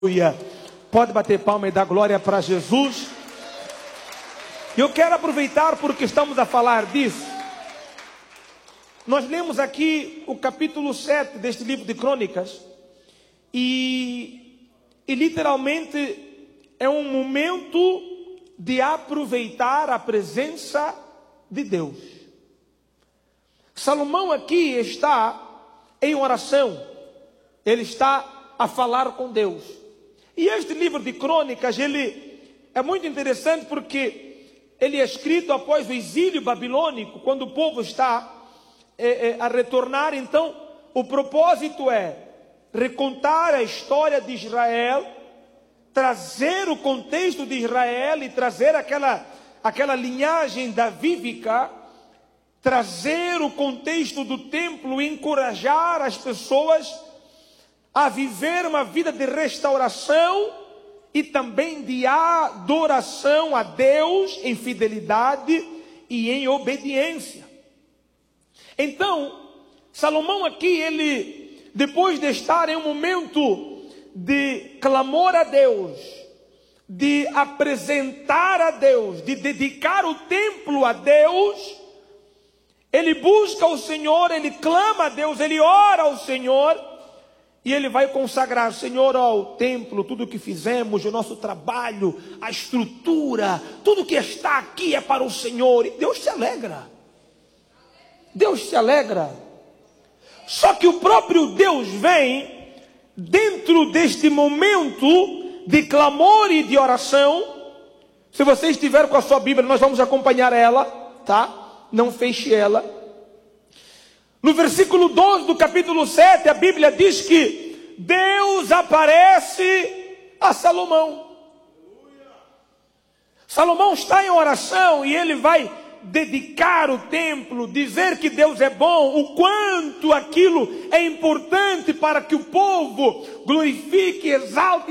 Aleluia. Pode bater palma e dar glória para Jesus. Eu quero aproveitar porque estamos a falar disso. Nós lemos aqui o capítulo 7 deste livro de Crônicas. E literalmente é um momento de aproveitar a presença de Deus. Salomão aqui está em oração. Ele está a falar com Deus. E este livro de Crônicas, ele é muito interessante porque ele é escrito após o exílio babilônico, quando o povo está a retornar. Então, o propósito é recontar a história de Israel, trazer o contexto de Israel e trazer aquela linhagem davídica, trazer o contexto do templo e encorajar as pessoas a viver uma vida de restauração e também de adoração a Deus em fidelidade e em obediência. Então, Salomão aqui, ele, depois de estar em um momento de clamor a Deus, de apresentar a Deus, de dedicar o templo a Deus, ele busca o Senhor, ele clama a Deus, ele ora ao Senhor, e ele vai consagrar, Senhor, ao templo, tudo o que fizemos, o nosso trabalho, a estrutura, tudo que está aqui é para o Senhor. E Deus se alegra. Deus se alegra. Só que o próprio Deus vem dentro deste momento de clamor e de oração. Se você estiver com a sua Bíblia, nós vamos acompanhar ela, tá? Não feche ela. No versículo 12 do capítulo 7, a Bíblia diz que Deus aparece a Salomão. Salomão está em oração e ele vai dedicar o templo, dizer que Deus é bom, o quanto aquilo é importante para que o povo glorifique, exalte